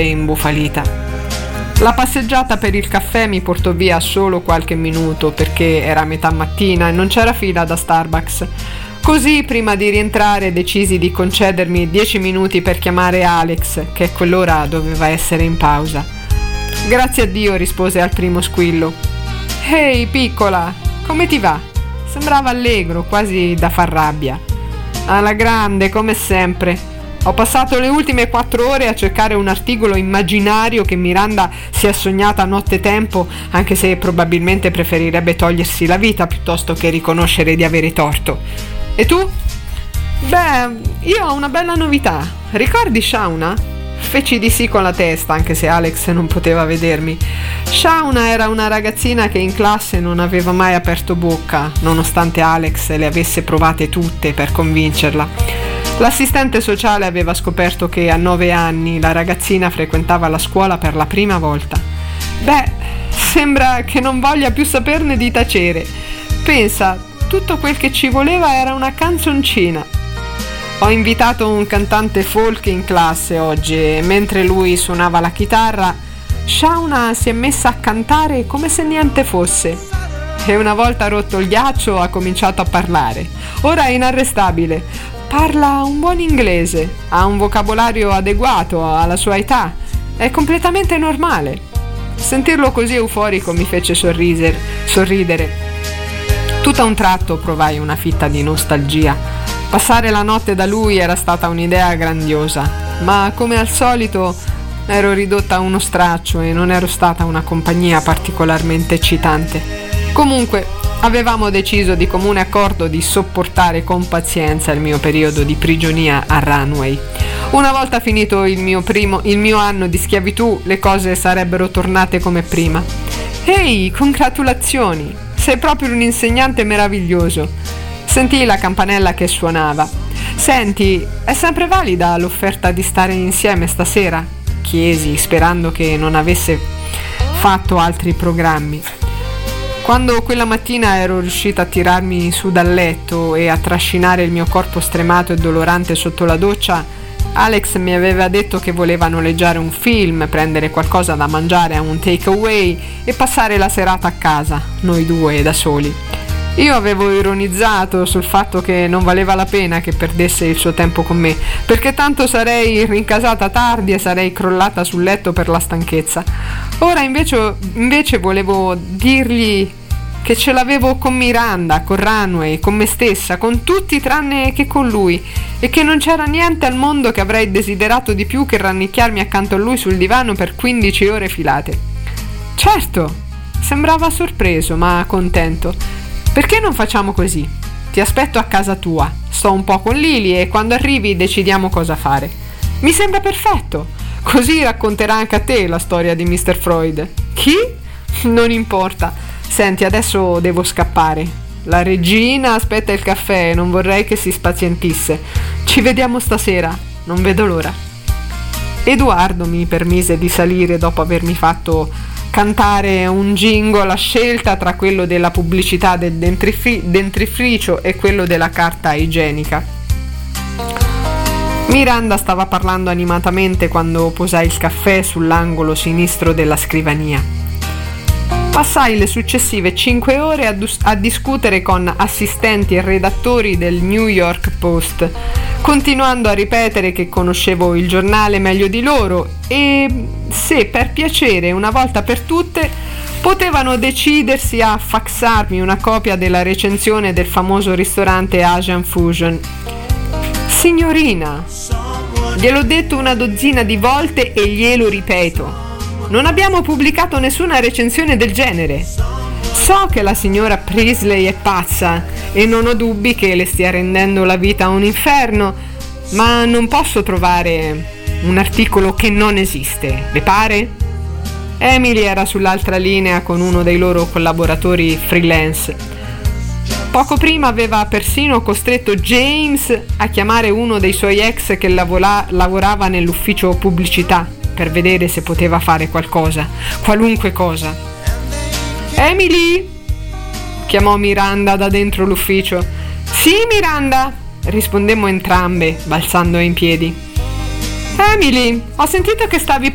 imbufalita. La passeggiata per il caffè mi portò via solo qualche minuto perché era metà mattina e non c'era fila da Starbucks. Così, prima di rientrare, decisi di concedermi 10 minuti per chiamare Alex, che a quell'ora doveva essere in pausa. Grazie a Dio, rispose al primo squillo. Ehi, piccola, come ti va? Sembrava allegro, quasi da far rabbia. Alla grande, come sempre. Ho passato le ultime 4 ore a cercare un articolo immaginario che Miranda si è sognata nottetempo, anche se probabilmente preferirebbe togliersi la vita piuttosto che riconoscere di avere torto. E tu? Beh, io ho una bella novità. Ricordi Shauna? Feci di sì con la testa, anche se Alex non poteva vedermi. Shauna era una ragazzina che in classe non aveva mai aperto bocca, nonostante Alex le avesse provate tutte per convincerla. L'assistente sociale aveva scoperto che a 9 anni la ragazzina frequentava la scuola per la prima volta. Beh, sembra che non voglia più saperne di tacere. Pensa, tutto quel che ci voleva era una canzoncina. Ho invitato un cantante folk in classe oggi e mentre lui suonava la chitarra, Shauna si è messa a cantare come se niente fosse. E una volta rotto il ghiaccio ha cominciato a parlare. Ora è inarrestabile. Parla un buon inglese, ha un vocabolario adeguato alla sua età, è completamente normale. Sentirlo così euforico mi fece sorridere. Tutto a un tratto provai una fitta di nostalgia. Passare la notte da lui era stata un'idea grandiosa, ma come al solito ero ridotta a uno straccio e non ero stata una compagnia particolarmente eccitante. Comunque, avevamo deciso di comune accordo di sopportare con pazienza il mio periodo di prigionia a Runway. Una volta finito il mio anno di schiavitù, le cose sarebbero tornate come prima. Ehi, congratulazioni! Sei proprio un insegnante meraviglioso. Sentii la campanella che suonava. Senti, è sempre valida l'offerta di stare insieme stasera? Chiesi, sperando che non avesse fatto altri programmi. Quando quella mattina ero riuscita a tirarmi su dal letto e a trascinare il mio corpo stremato e dolorante sotto la doccia, Alex mi aveva detto che voleva noleggiare un film, prendere qualcosa da mangiare a un takeaway e passare la serata a casa, noi due da soli. Io avevo ironizzato sul fatto che non valeva la pena che perdesse il suo tempo con me, perché tanto sarei rincasata tardi e sarei crollata sul letto per la stanchezza. Ora invece volevo dirgli che ce l'avevo con Miranda, con Runway, con me stessa, con tutti tranne che con lui, e che non c'era niente al mondo che avrei desiderato di più che rannicchiarmi accanto a lui sul divano per 15 ore filate. Certo, sembrava sorpreso ma contento. Perché non facciamo così? Ti aspetto a casa tua, sto un po' con Lily e quando arrivi decidiamo cosa fare. Mi sembra perfetto, così racconterà anche a te la storia di Mr. Freud. Chi? Non importa. Senti, adesso devo scappare. La regina aspetta il caffè e non vorrei che si spazientisse. Ci vediamo stasera, non vedo l'ora. Edoardo mi permise di salire dopo avermi fatto cantare un jingle a scelta tra quello della pubblicità del dentifricio e quello della carta igienica. Miranda stava parlando animatamente quando posai il caffè sull'angolo sinistro della scrivania. Passai le successive 5 ore a discutere con assistenti e redattori del New York Post, continuando a ripetere che conoscevo il giornale meglio di loro e se per piacere una volta per tutte potevano decidersi a faxarmi una copia della recensione del famoso ristorante Asian Fusion. Signorina, gliel'ho detto una dozzina di volte e glielo ripeto. Non abbiamo pubblicato nessuna recensione del genere. So che la signora Priestley è pazza e non ho dubbi che le stia rendendo la vita un inferno, ma non posso trovare un articolo che non esiste, le pare? Emily era sull'altra linea con uno dei loro collaboratori freelance. Poco prima aveva persino costretto James a chiamare uno dei suoi ex che lavorava nell'ufficio pubblicità per vedere se poteva fare qualcosa, qualunque cosa. Emily? Chiamò Miranda da dentro l'ufficio. Sì, Miranda, rispondemmo entrambe, balzando in piedi. Emily, ho sentito che stavi